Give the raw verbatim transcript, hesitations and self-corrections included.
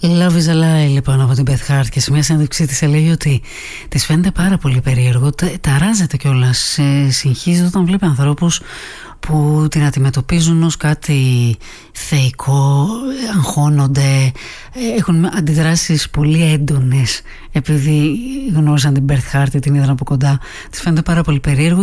Love is a lie, λοιπόν, από την Beth Hart, και σε μια συνέντευξή της έλεγε ότι της φαίνεται πάρα πολύ περίεργο, ταράζεται κιόλας, συγχύζεται όταν βλέπει ανθρώπους που την αντιμετωπίζουν ως κάτι θεϊκό, αγχώνονται, έχουν αντιδράσεις πολύ έντονες επειδή γνώρισαν την Beth Hart, την είδαν από κοντά. Της φαίνεται πάρα πολύ περίεργο